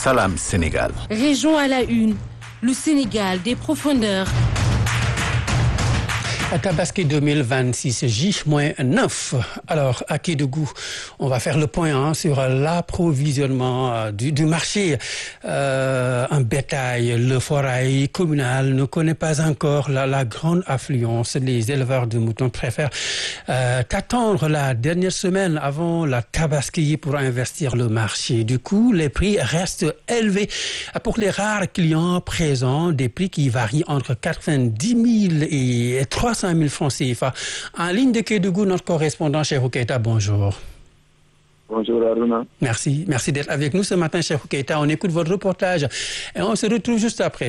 Salam Sénégal. Région à la une, le Sénégal des profondeurs. Tabaski 2026, J-9. Alors, à Kédougou, on va faire le point sur l'approvisionnement du marché en bétail. Le forail communal ne connaît pas encore la grande affluence. Les éleveurs de moutons préfèrent attendre la dernière semaine avant la Tabaski pour investir le marché. Du coup, les prix restent élevés. Pour les rares clients présents, des prix qui varient entre 90 000 et 300 000 francs CFA. En ligne de Kédougou, notre correspondant Cheikhou Keita, bonjour. Bonjour Aruna. Merci d'être avec nous ce matin, Cheikhou Keita. On écoute votre reportage et on se retrouve juste après.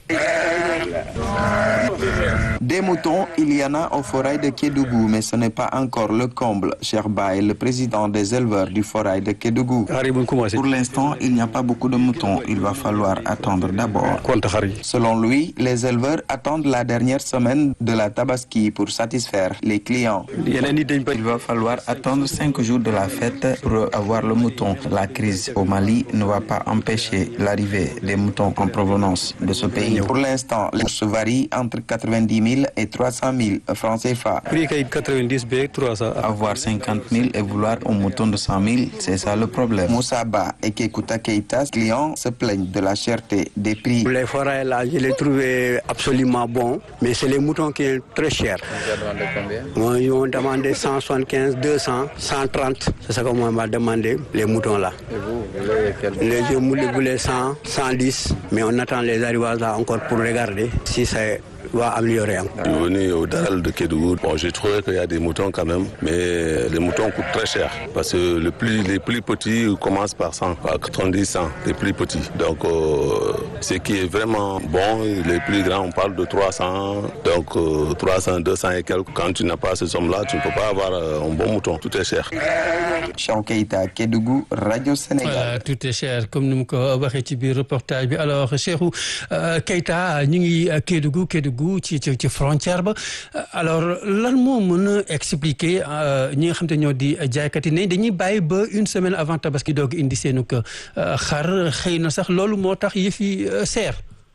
Des moutons, il y en a au forail de Kédougou, mais ce n'est pas encore le comble. Sherba est le président des éleveurs du forail de Kédougou. Pour l'instant, il n'y a pas beaucoup de moutons. Il va falloir attendre d'abord. Selon lui, les éleveurs attendent la dernière semaine de la Tabaski pour satisfaire les clients. Il va falloir attendre 5 jours de la fête pour avoir le mouton. La crise au Mali ne va pas empêcher l'arrivée des moutons en provenance de ce pays. Pour l'instant, les bourses varient entre 90 000 et 300 000 francs CFA. Avoir 50 000 et vouloir un mouton de 100 000, c'est ça le problème. Moussa Ba et Kekuta Keita, clients se plaignent de la cherté des prix. Les forails là, je les trouvais absolument bons, mais c'est les moutons qui sont très chers. Ils ont demandé 175, 200, 130. C'est ça qu'on m'a demandé, les moutons là. Et vous voulez quel? Je voulais 100, 110, mais on attend les arrivages là encore pour regarder si ça va améliorer. Je suis venu au Daral de Kédougou. Bon, j'ai trouvé qu'il y a des moutons quand même, mais les moutons coûtent très cher. Parce que les plus petits commencent par 100, par 90, 100, les plus petits. Donc, ce qui est vraiment bon, les plus grands, on parle de 300, donc 300, 200 et quelques. Quand tu n'as pas ces sommes-là, tu ne peux pas avoir un bon mouton. Tout est cher. Cheikhou Keita, Kédougou, Radio Sénégal. Tout est cher, comme nous l'avons dit dans le reportage. Alors, Cheikhou Keita, nous sommes Kédougou ci frontière ba alors lan moo mën a expliquer ñi nga xam te ñoo di jaaykat yi ne dañuy bàyyi ba une semaine avant tabaski doog indi seenu ko xar xëy na sax loolu moo tax yëf yi seer.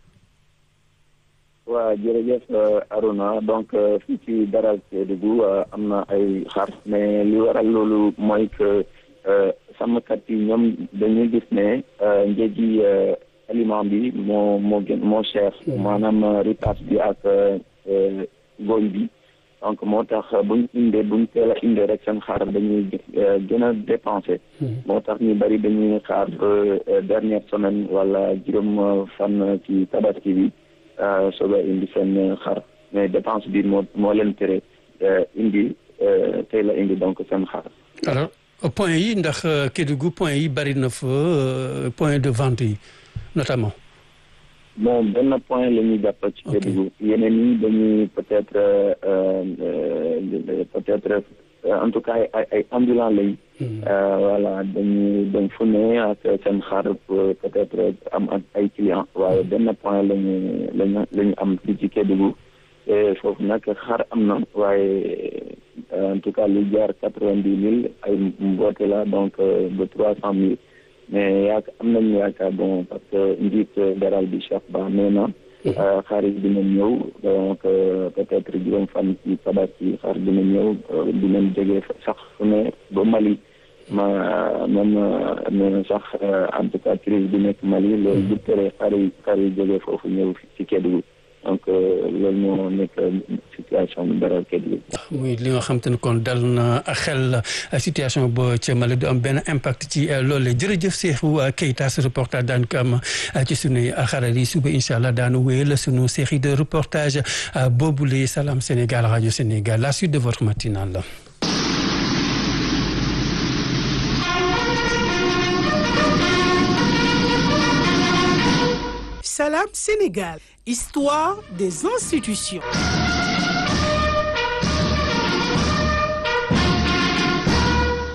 waaw jërëjëf Aruna donc fii ci Daral Kédougou am na ay xar mais li waral loolu mooy que sàmmkat yi ñoom dañuy gis ne njëgi aliment bi moo cher maanaam ripaas bi ak gooñ bi donc moo tax buñ teel a indee rek seen xaar dañuy gën a dépensé moo tax ñu bari dañuy xaar ba dernière semaine wala juróom fan ci tabaski bi soobee indi seen xar mais dépense bi moo leen tere indi teel a indi donc seen xar. Alors point yi ndax Kédougou point yi bari na fa point de vente yi notamment. bon benn point la ñuy jàpp ci Kédougou yeneen yi dañuy peut-être en tout cas ay ambulants lañ. voilà dañ fu ne ak seen xar peut-être am ak ay clients waaye benn point lañu am fii ci Kédougou et foofu nag xar am na waaye en tout cas lu jaar 90 000 ay mboote la donc ba 300 000. mais am nañu yaakaar bon parce que njiit daral bi Cheikh Ba nee na xar yi dina ñëw donc peut-être juróom fan ci tabaski xar dina ñëw dinañ jógee sax fu ne ba Mali même nee na sax en tout cas crise bi nekk Mali loolu bu tere xar yi jógee foofu ñëw ci Kédougou donc loolu moo nekk situation bi daral Kédougou. muy li nga xam te ne kon dal na xel situation ba ca Mali du am benn impact ci loolu jërëjëf Cheikhou Keita ce reportage daan ko am ci sunu xarala yi suba incha allah daanu wéyal sunu série de reportage boobule Salam Sénégal Radio Sénégal la suite de votre matinale. Salam Sénégal, histoire des institutions.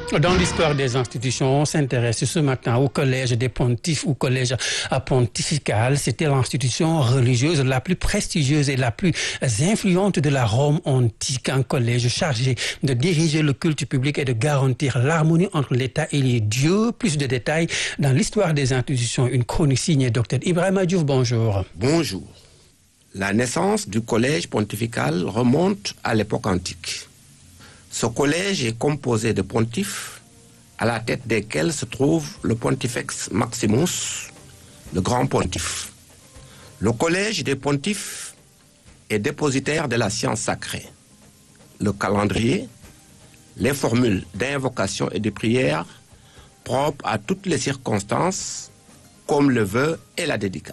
Dans l'histoire des institutions, on s'intéresse ce matin au collège des pontifes ou collège pontifical. C'était l'institution religieuse la plus prestigieuse et la plus influente de la Rome antique. Un collège chargé de diriger le culte public et de garantir l'harmonie entre l'État et les dieux. Plus de détails dans l'histoire des institutions. Une chronique signée Dr Ibrahima Diouf. Bonjour. Bonjour. La naissance du collège pontifical remonte à l'époque antique. Ce collège est composé de pontifes, à la tête desquels se trouve le Pontifex Maximus, le grand pontife. Le collège des pontifes est dépositaire de la science sacrée. Le calendrier, les formules d'invocation et de prière propres à toutes les circonstances, comme le vœu et la dédicace.